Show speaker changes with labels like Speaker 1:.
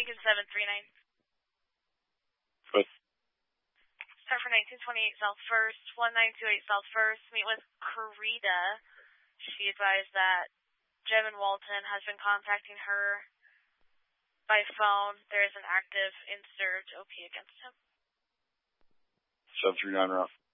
Speaker 1: Lincoln 739.
Speaker 2: With?
Speaker 1: Start for 1928 South 1st, 1928 South 1st. Meet with Carita. She advised that Jim and Walton has been contacting her by phone. There is an active in-served OP against him.
Speaker 2: 739 route.